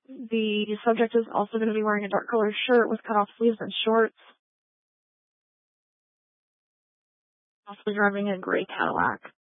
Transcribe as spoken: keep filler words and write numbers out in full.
The subject is also going to be wearing a dark colored shirt with cut-off sleeves and shorts. Also driving a gray Cadillac.